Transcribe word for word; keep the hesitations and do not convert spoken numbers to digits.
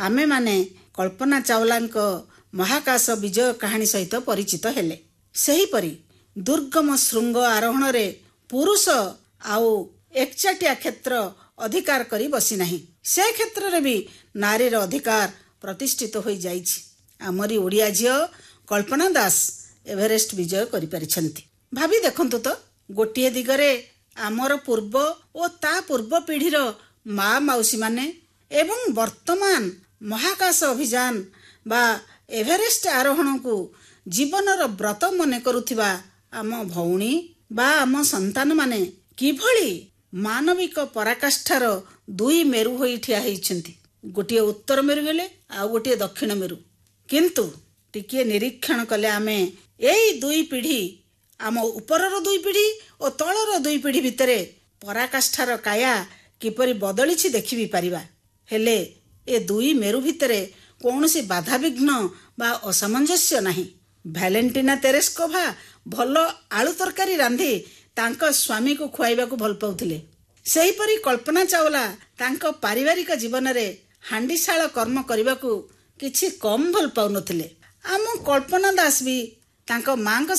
आमे माने कल्पना चावलांक महाकाश विजय कहानी सहित परिचित हेले। सेहीपरि दुर्गम श्रृंग आरोहण रे पुरुष आउ एकचाटिया क्षेत्र अधिकार करी बसी नाही, से क्षेत्र रे भी नारीर अधिकार प्रतिष्ठित हो जाइछि। आमरी ओडिया झियो कल्पना दास एवरेस्ट विजय करि परिछंती। भाबी देखंतु तो, गोटिए दिगरे आमर पूर्व ओ ता पूर्व पीढ़ीर माँ माउसी माने एवं वर्तमान महाकाश अभियान बा एवरेस्ट आरोहण को जीवनर व्रत मन करुथिबा आम भौणी बा आम संतान माने किभଳି मानविक पराकाष्ठार दुई मेरु होई ठिया होइछंती। गोटिए उत्तर मेरु गेले आ गोटिए दक्षिण मेरु, किंतु टिकिए निरीक्षण कले आमे एई दुई पीढ़ी आम उपरर दुई पीढ़ी और तलर दुई पीढ़ी भितरे पराकाष्ठार काया किपरि बदलिछि देखि भी परिबा। हेले ए दुई मेरु भितरे कौनसी बाधा विघ्न बा असामंजस्य नाही। भैलेंटिना तेरेस्कोभा भल आलू तरकारी रांधि तांको स्वामी को खुआइबा को भल पाउथिले। सेहीपरि कल्पना चावला तांको पारिवारिक जीवन रे हांडीशाଳ कर्म करबा को किछि कम भल पाउनथिले। आम कल्पना दास भी तांको मांक